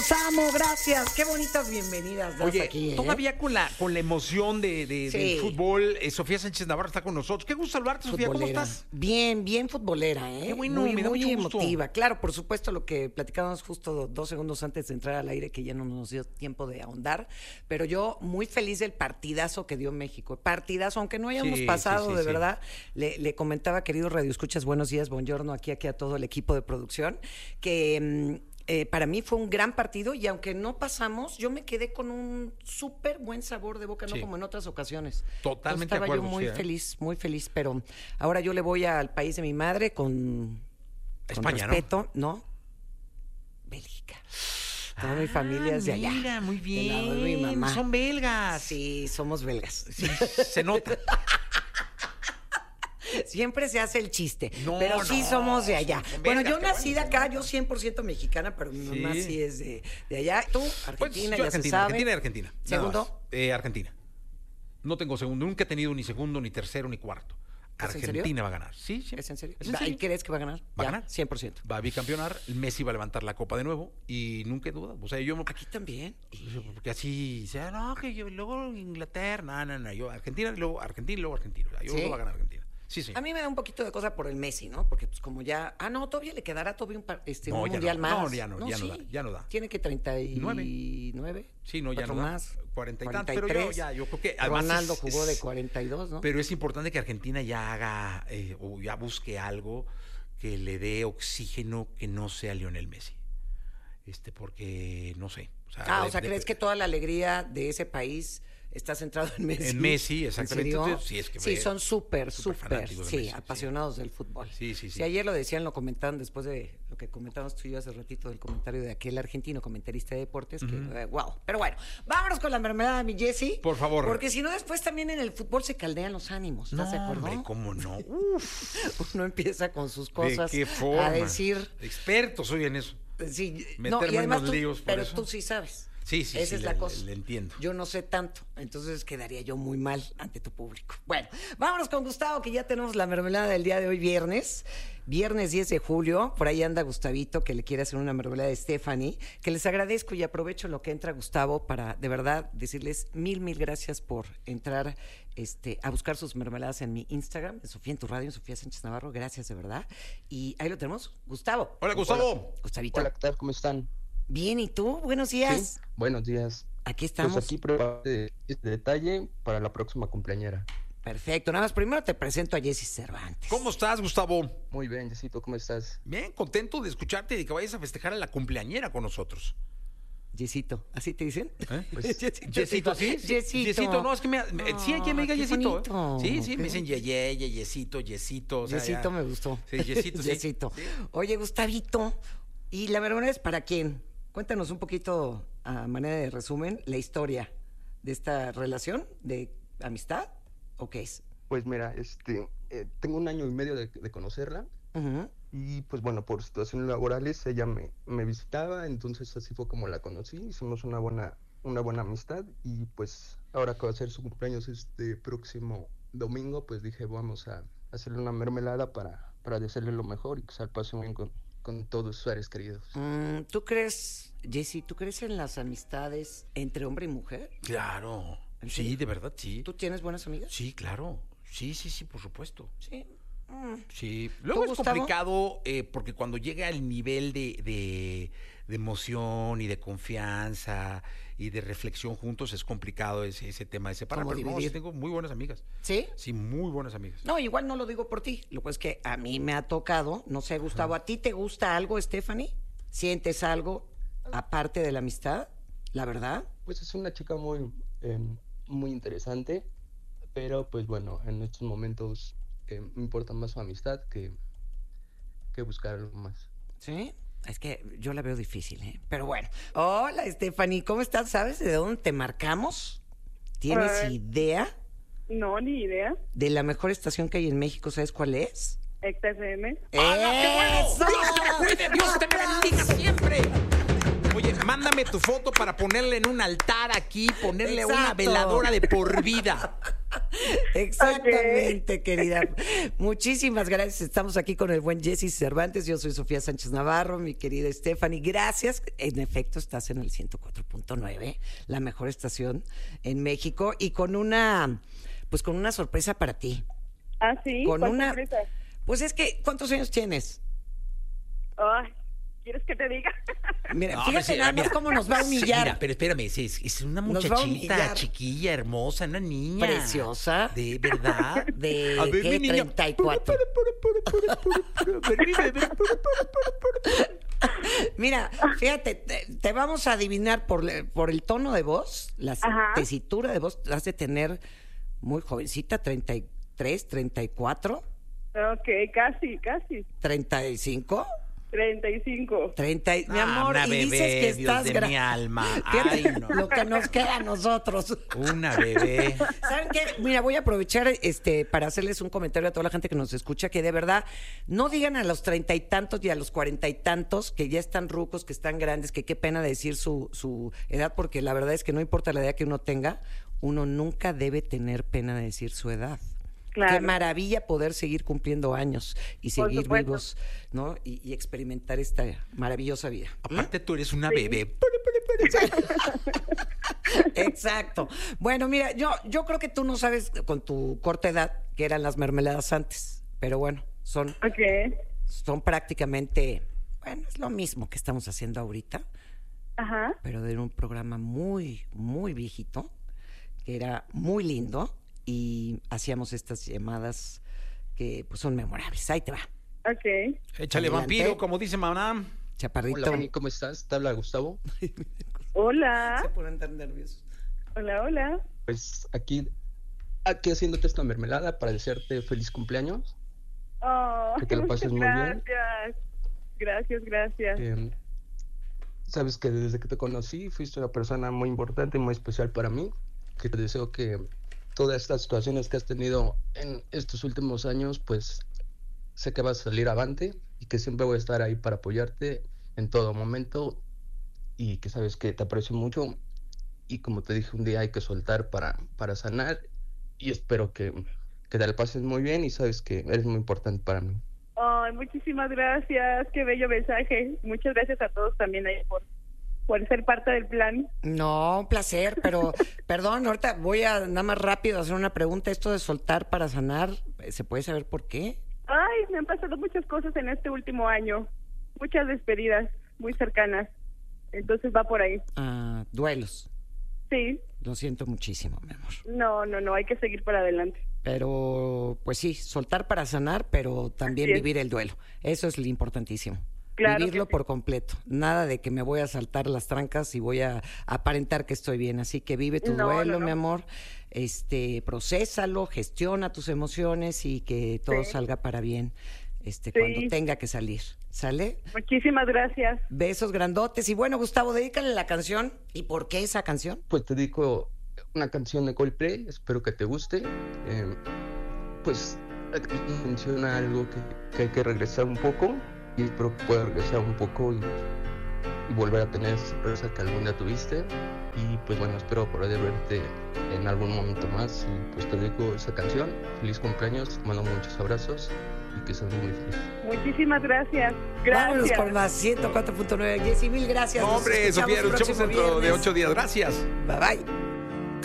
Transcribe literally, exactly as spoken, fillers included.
los amo, gracias. Qué bonitas bienvenidas das Oye, aquí, ¿eh? todavía con la, con la emoción de, de- Sí. del fútbol, eh, Sofía Sánchez Navarro está con nosotros. Qué gusto saludarte, Sofía, ¿cómo Futbolera. estás? Bien, bien futbolera, ¿eh? Qué bueno, muy, me da muy mucho gusto. emotiva. Claro, por supuesto, lo que platicábamos justo dos segundos antes de entrar al aire, que ya no nos dio tiempo de ahondar, pero yo muy feliz del partidazo que dio México. Partidazo, aunque no hayamos Sí, pasado, sí, sí, de sí. verdad. Le, le comentaba, queridos radioescuchas, buenos días, buongiorno, aquí, aquí a todo el equipo de producción, que... mm, Eh, para mí fue un gran partido y aunque no pasamos, yo me quedé con un súper buen sabor de boca, no Sí. como en otras ocasiones. Totalmente Estaba de acuerdo, yo muy sí, ¿eh? feliz, muy feliz, pero ahora yo le voy al país de mi madre con, con España, ¿no? respeto, ¿no? Bélgica. Toda mi familia es de allá. Mira, muy del lado bien. de mi mamá. Son belgas. Sí, somos belgas. Sí, se nota. Siempre se hace el chiste, No, pero sí no, somos de allá. son- son Bueno, belgas, yo qué nací de bueno, acá, se yo cien por ciento mexicana, pero mi mamá Sí. sí es de, de allá. Tú, Pues, Argentina, yo ya se Argentina, sabe. Argentina y Argentina. nada ¿Segundo? más. Eh, Argentina. No tengo segundo. Nunca he tenido ni segundo, ni tercero, ni cuarto. ¿Es en serio? Argentina va a ganar. Sí, sí. ¿Es en serio? ¿Es en ¿Y serio? crees que va a ganar? Va a Ya, ganar. cien por ciento. Va a bicampeonar. Messi va a levantar la copa de nuevo. Y nunca he dudado. O sea, yo... Aquí también. Porque así, sea, no, que yo luego Inglaterra, no, no, no, yo Argentina, luego Argentina, luego Argentina. O sea, yo ¿Sí? no va a ganar Argentina. Sí, sí. A mí me da un poquito de cosa por el Messi, ¿no? Porque pues como ya... Ah, no, todavía le quedará todavía un, par- este, No, un ya mundial no. más. No, ya no, ya no da, ya no da. Tiene que treinta y Nueve. nueve. Sí, no, ya Cuatro no da. más. cuarenta y cuarenta tantos, y pero yo, tres. ya, yo creo que además Ronaldo es- jugó es- de cuarenta y dos, ¿no? Pero es importante que Argentina ya haga eh, o ya busque algo que le dé oxígeno que no sea Lionel Messi. Este, porque no sé. O sea, Ah, de- o sea, de- ¿crees que toda la alegría de ese país está centrado en Messi? En Messi, ¿En exactamente. serio? Entonces, sí, es que Sí, ve- son súper, súper súper, fanáticos de sí, Messi, sí. apasionados del fútbol. Sí, sí, sí. Si ayer lo decían, lo comentaban después de lo que comentamos tú y yo hace ratito del comentario de aquel argentino comentarista de deportes, que, eh, wow. Pero bueno, vámonos con la mermelada, mi Jessy. Por favor. Porque si no, después también en el fútbol se caldean los ánimos, ¿estás No, de acuerdo? hombre, ¿cómo no? Uf, Uno empieza con sus ¿de cosas qué forma? a decir... Experto soy en eso. Sí, Meterme no, y en además unos tú, líos por pero eso. tú sí sabes. Sí, sí, Esa sí, es le- la cosa. le- le entiendo. Yo no sé tanto, entonces quedaría yo muy mal ante tu público. Bueno, vámonos con Gustavo, que ya tenemos la mermelada del día de hoy, viernes. Viernes diez de julio, por ahí anda Gustavito, que le quiere hacer una mermelada de Stephanie, que les agradezco y aprovecho lo que entra Gustavo para, de verdad, decirles mil, mil gracias por entrar este, a buscar sus mermeladas en mi Instagram, en Sofía en tu radio, en Sofía Sánchez Navarro. Gracias, de verdad. Y ahí lo tenemos, Gustavo. Hola, Gustavo. Gustavito. Hola, ¿qué tal? ¿Cómo están? Bien, ¿y tú? Buenos días. Sí, buenos días. Aquí estamos. Pues aquí preparé este detalle para la próxima cumpleañera. Perfecto. Nada más, primero te presento a Jessy Cervantes. ¿Cómo estás, Gustavo? Muy bien, Jessito, ¿cómo estás? Bien, contento de escucharte y de que vayas a festejar a la cumpleañera con nosotros. Jessito, ¿así te dicen? ¿Eh? Pues, Yesito, ¿sí? Yesito. Yesito, no, es que me, me- sí hay quien me diga Ah, qué Yesito. ¿eh? bonito. Sí, sí, Ok. me dicen Yeye, Yesito, Yesito. O sea, Yesito ya. me gustó. Sí, Yesito, sí. Yesito. Sí. Oye, Gustavito, ¿y la mermelada es para quién? Cuéntanos un poquito, a manera de resumen, la historia de esta relación de amistad, ¿o qué es? Pues mira, este, eh, tengo un año y medio de, de conocerla Ujú. y pues bueno, por situaciones laborales ella me, me visitaba, entonces así fue como la conocí, hicimos una buena, una buena amistad y pues ahora que va a ser su cumpleaños este próximo domingo, pues dije vamos a hacerle una mermelada para, para desearle lo mejor y que se la pase muy bien con, con todos sus seres queridos. Mm, ¿Tú crees, Jessy, tú crees en las amistades entre hombre y mujer? Claro. ¿En Sí, serio? de verdad, sí. ¿Tú tienes buenas amigas? Sí, claro. Sí, sí, sí, por supuesto. Sí. Mm. Sí. Luego es Gustavo? complicado eh, porque cuando llega el nivel de, de, de emoción y de confianza y de reflexión juntos, es complicado ese, ese tema de separar. ¿Cómo Pero no, dividir? sí tengo muy buenas amigas. ¿Sí? Sí, muy buenas amigas. No, igual no lo digo por ti. Lo que es que a mí me ha tocado, no sé, Gustavo, ¿a ti te gusta algo, Stephanie? ¿Sientes algo aparte de la amistad? ¿La verdad? Pues es una chica muy, eh, muy interesante, pero pues bueno, en estos momentos eh, me importa más su amistad que, que buscar algo más. Sí. Es que yo la veo difícil, ¿eh? Pero bueno. Hola, Stephanie, ¿cómo estás? ¿Sabes de dónde te marcamos? ¿Tienes Hola. idea No, ni idea. de la mejor estación que hay en México? ¿Sabes cuál es? X F M. ¡Eso! ¡Dios te me cuide! ¡Dios te me bendiga siempre! Oye, mándame tu foto para ponerle en un altar aquí, ponerle una Exacto. veladora de por vida. Exactamente, okay. Querida. Muchísimas gracias. Estamos aquí con el buen Jesse Cervantes. Yo soy Sofía Sánchez Navarro, mi querida Stephanie. Gracias. En efecto, estás en el ciento cuatro punto nueve, la mejor estación en México, y con una, pues con una sorpresa para ti. Ah, sí. Con ¿Cuál una. sorpresa? Pues es que, ¿cuántos años tienes? Ay, ¿quieres que te diga? Mira, No, fíjate pero sí, nada mira, más cómo nos va a humillar. Mira, pero espérame, es, es una Nos va a muchachita humillar. chiquilla, hermosa, una niña. Preciosa. De verdad. De A ver, ¿qué? mi niña. treinta y cuatro. Mira, fíjate, te, te vamos a adivinar por, le- por el tono de voz, la Ajá. tesitura de voz, la has de tener muy jovencita, treinta y tres, treinta y cuatro, Ok, casi, casi. treinta y cinco, treinta y cinco. treinta, y- mi Ah, amor, una y bebé, dices que Dios estás de gra- mi alma. Fíjate Ay, no. lo que nos queda a nosotros. Una bebé. ¿Saben qué? Mira, voy a aprovechar este para hacerles un comentario a toda la gente que nos escucha, que de verdad no digan a los treinta y tantos y a los cuarenta y tantos que ya están rucos, que están grandes, que qué pena decir su, su edad, porque la verdad es que no importa la edad que uno tenga, uno nunca debe tener pena de decir su edad. Claro. Qué maravilla poder seguir cumpliendo años y Por seguir supuesto. vivos, ¿no? Y, y experimentar esta maravillosa vida. Aparte, tú eres una bebé. Exacto. Bueno, mira, yo, yo creo que tú no sabes con tu corta edad que eran las mermeladas antes, pero bueno, son, Ok. son prácticamente, bueno, es lo mismo que estamos haciendo ahorita, Ajá. pero de un programa muy, muy viejito, que era muy lindo, y hacíamos estas llamadas que pues son memorables. Ahí te va, Ok. Échale Adelante. vampiro, como dice mamá. chaparrito. Hola, Fanny, ¿cómo estás? Te habla Gustavo. Se Hola. ponen tan nerviosos. Hola, hola. Pues aquí, aquí haciéndote esta mermelada para desearte feliz cumpleaños. Oh, Que te lo pases muchas muy bien. gracias. Gracias, gracias. Eh, sabes que desde que te conocí fuiste una persona muy importante y muy especial para mí. Que te deseo que todas estas situaciones que has tenido en estos últimos años, pues sé que vas a salir avante y que siempre voy a estar ahí para apoyarte en todo momento y que sabes que te aprecio mucho y como te dije un día hay que soltar para, para sanar y espero que, que te la pases muy bien y sabes que eres muy importante para mí. Ay, muchísimas gracias. Qué bello mensaje. Muchas gracias a todos también ahí por, por ser parte del plan. No, un placer, pero perdón, ahorita voy a nada más rápido hacer una pregunta. Esto de soltar para sanar, ¿se puede saber por qué? Ay, me han pasado muchas cosas en este último año. Muchas despedidas muy cercanas. Entonces va por ahí. Ah, duelos. Sí. Lo siento muchísimo, mi amor. No, no, no. Hay que seguir para adelante. Pero, pues sí, soltar para sanar, pero también Así es. vivir el duelo. Eso es lo importantísimo. Claro que Vivirlo sí. por completo. Nada de que me voy a saltar las trancas y voy a aparentar que estoy bien. Así que vive tu No, duelo, no, no. mi amor. Este, procésalo, gestiona tus emociones y que todo Sí. salga para bien. Este, Sí. cuando tenga que salir. ¿Sale? Muchísimas gracias. Besos grandotes. Y bueno, Gustavo, dedícale la canción. ¿Y por qué esa canción? Pues te dedico una canción de Coldplay, espero que te guste. Eh, pues aquí menciona algo que, que hay que regresar un poco y espero que pueda regresar un poco y, y volver a tener esa sorpresa que algún día tuviste. Y pues bueno, espero poder verte en algún momento más y pues te dedico esa canción. Feliz cumpleaños, te mando muchos abrazos y que seas muy feliz. Muchísimas gracias. Vámonos Gracias. con más ciento cuatro punto nueve. Jessy, mil gracias. No, Nos hombre, escuchamos Sofía, el nos escuchamos próximo dentro de viernes. ocho días. Gracias. Bye bye.